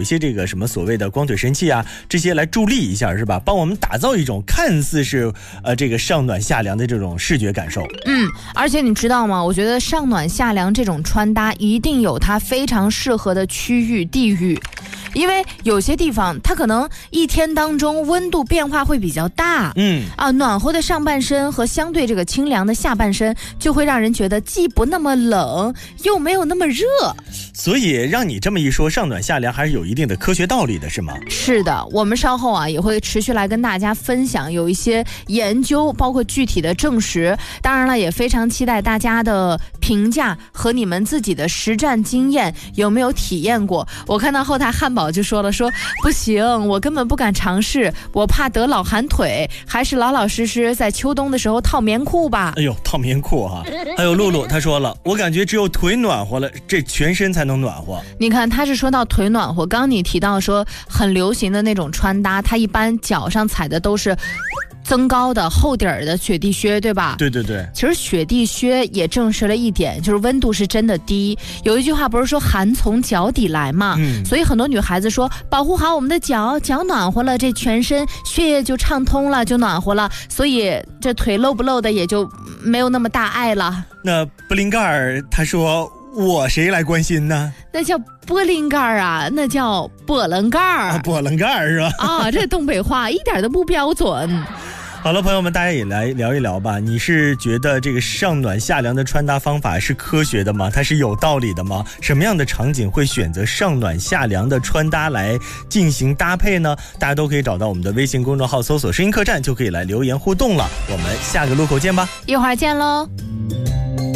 一些这个什么所谓的光腿神器啊，这些来助力一下，是吧？帮我们打造一种看似是这个上暖下凉的这种视觉感受。 而且你知道吗？我觉得上暖下凉这种穿搭一定有它非常适合的区域地域。因为有些地方它可能一天当中温度变化会比较大，暖和的上半身和相对这个清凉的下半身就会让人觉得既不那么冷又没有那么热。 所以让你这么一说，上暖下凉还是有一定的科学道理的，是吗？ 是的，我们稍后啊也会持续来跟大家分享有一些研究，包括具体的证实。当然了，也非常期待大家的评价和你们自己的实战经验有没有体验过。我看到后台汉堡就说了，说不行，我根本不敢尝试，我怕得老寒腿，还是老老实实在秋冬的时候套棉裤吧。 哎呦，套棉裤哈！还有露露她说了，我感觉只有腿暖和了，这全身才能暖和。 你看，他是说到腿暖和，刚刚你提到说很流行的那种穿搭，他一般脚上踩的都是增高的厚底儿的雪地靴，对吧？ 对对对。 其实雪地靴也证实了一点，就是温度是真的低。有一句话不是说寒从脚底来嘛，所以很多女孩子说保护好我们的脚，脚暖和了，这全身血液就畅通了，就暖和了，所以这腿露不露的也就没有那么大碍了。 那布林盖尔他说，我谁来关心呢？ 那叫波棱盖啊，那叫波棱盖啊， 波棱盖是吧？ 啊，这东北话一点都不标准。 好了，朋友们，大家也来聊一聊吧。你是觉得这个上暖下凉的穿搭方法是科学的吗？它是有道理的吗？什么样的场景会选择上暖下凉的穿搭来进行搭配呢？大家都可以找到我们的微信公众号，搜索声音客栈，就可以来留言互动了。我们下个路口见吧， 一会儿见喽。